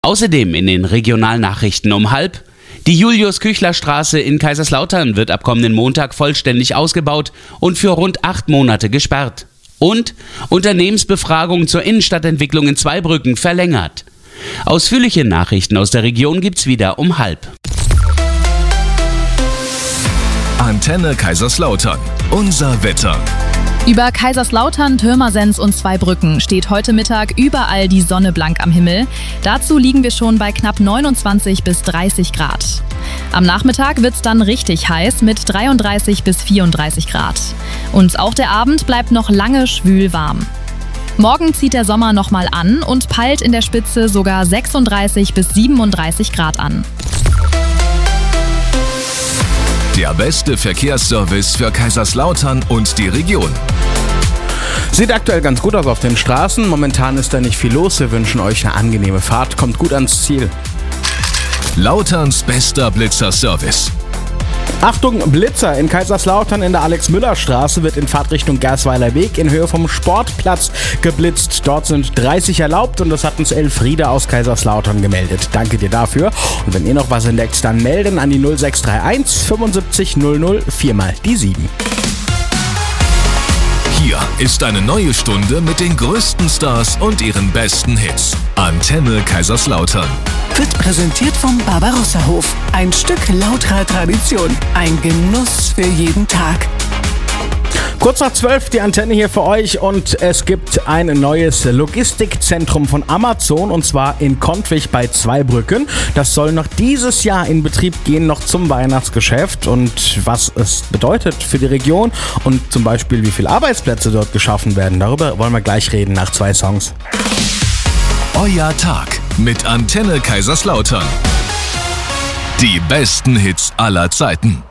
Außerdem in den Regionalnachrichten um 12:30: Die Julius-Küchler-Straße in Kaiserslautern wird ab kommenden Montag vollständig ausgebaut und für rund 8 Monate gesperrt. Und Unternehmensbefragung zur Innenstadtentwicklung in Zweibrücken verlängert. Ausführliche Nachrichten aus der Region gibt's wieder um 12:30. Antenne Kaiserslautern. Unser Wetter. Über Kaiserslautern, Pirmasens und Zweibrücken steht heute Mittag überall die Sonne blank am Himmel. Dazu liegen wir schon bei knapp 29 bis 30 Grad. Am Nachmittag wird's dann richtig heiß mit 33 bis 34 Grad. Und auch der Abend bleibt noch lange schwül warm. Morgen zieht der Sommer nochmal an und peilt in der Spitze sogar 36 bis 37 Grad an. Der beste Verkehrsservice für Kaiserslautern und die Region. Sieht aktuell ganz gut aus auf den Straßen. Momentan ist da nicht viel los. Wir wünschen euch eine angenehme Fahrt. Kommt gut ans Ziel. Lauterns bester Blitzerservice. Achtung, Blitzer! In Kaiserslautern in der Alex-Müller-Straße wird in Fahrtrichtung Gersweiler Weg in Höhe vom Sportplatz geblitzt. Dort sind 30 erlaubt und das hat uns Elfriede aus Kaiserslautern gemeldet. Danke dir dafür. Und wenn ihr noch was entdeckt, dann melden an die 0631 75 00 4 die 7. Hier ist eine neue Stunde mit den größten Stars und ihren besten Hits. Antenne Kaiserslautern. Wird präsentiert vom Barbarossa-Hof. Ein Stück lauterer Tradition. Ein Genuss für jeden Tag. Kurz nach 12 die Antenne hier für euch und es gibt ein neues Logistikzentrum von Amazon und zwar in Kontwig bei Zweibrücken. Das soll noch dieses Jahr in Betrieb gehen, noch zum Weihnachtsgeschäft und was es bedeutet für die Region und zum Beispiel wie viele Arbeitsplätze dort geschaffen werden. Darüber wollen wir gleich reden nach 2 Songs. Euer Tag mit Antenne Kaiserslautern. Die besten Hits aller Zeiten.